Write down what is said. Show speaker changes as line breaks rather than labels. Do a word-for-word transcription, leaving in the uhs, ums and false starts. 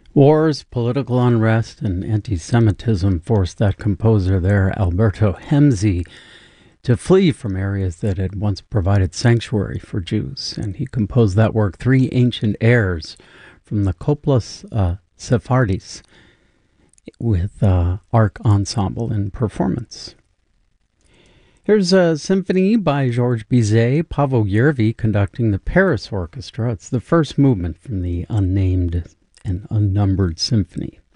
Wars, political unrest, and anti-Semitism forced that composer there, Alberto Hemzi, to flee from areas that had once provided sanctuary for Jews. And he composed that work, Three Ancient Airs, from the Coplas uh, Sephardis, with uh, Arc Ensemble and performance. Here's a symphony by Georges Bizet, Paavo Järvi conducting the Paris Orchestra. It's the first movement from the unnamed and unnumbered symphony.